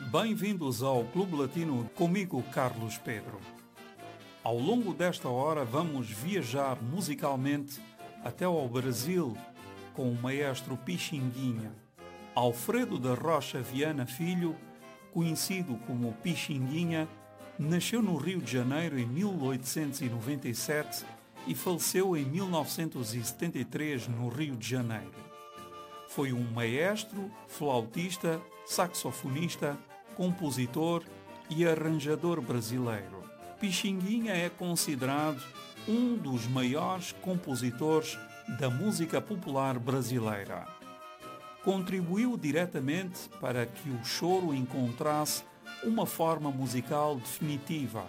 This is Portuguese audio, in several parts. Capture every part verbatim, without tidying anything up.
Bem-vindos ao Clube Latino, comigo, Carlos Pedro. Ao longo desta hora vamos viajar musicalmente até ao Brasil com o maestro Pixinguinha. Alfredo da Rocha Viana Filho, conhecido como Pixinguinha, nasceu no Rio de Janeiro em mil oitocentos e noventa e sete e faleceu em mil novecentos e setenta e três no Rio de Janeiro. Foi um maestro, flautista, saxofonista, compositor e arranjador brasileiro. Pixinguinha é considerado um dos maiores compositores da música popular brasileira. Contribuiu diretamente para que o choro encontrasse uma forma musical definitiva.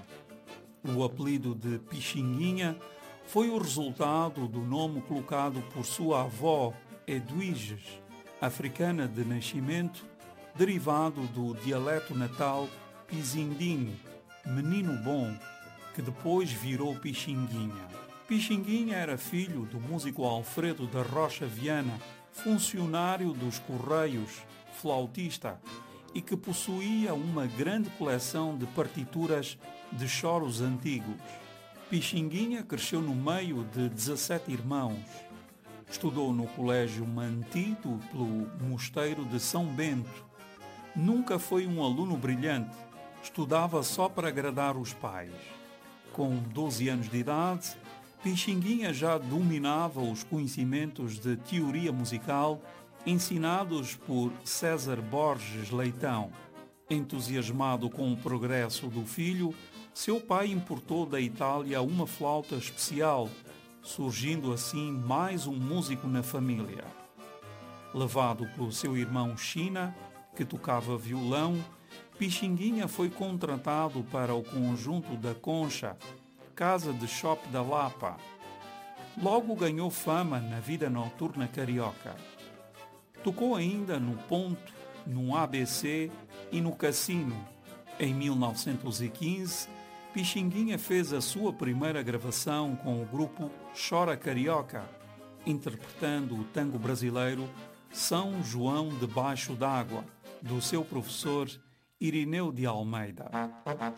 O apelido de Pixinguinha foi o resultado do nome colocado por sua avó, Edwiges, africana de nascimento, derivado do dialeto natal Pizindinho, menino bom, que depois virou Pixinguinha. Pixinguinha era filho do músico Alfredo da Rocha Viana, funcionário dos Correios, flautista, e que possuía uma grande coleção de partituras de choros antigos. Pixinguinha cresceu no meio de dezassete irmãos. Estudou no colégio mantido pelo Mosteiro de São Bento. Nunca foi um aluno brilhante, estudava só para agradar os pais. Com doze anos de idade, Pixinguinha já dominava os conhecimentos de teoria musical ensinados por César Borges Leitão. Entusiasmado com o progresso do filho, seu pai importou da Itália uma flauta especial, surgindo assim mais um músico na família. Levado pelo seu irmão China, que tocava violão, Pixinguinha foi contratado para o conjunto da Concha, Casa de Chope da Lapa. Logo ganhou fama na vida noturna carioca. Tocou ainda no Ponto, no A B C e no Cassino. Em mil novecentos e quinze, Pixinguinha fez a sua primeira gravação com o grupo Chora Carioca, interpretando o tango brasileiro São João debaixo d'água, do seu professor Irineu de Almeida.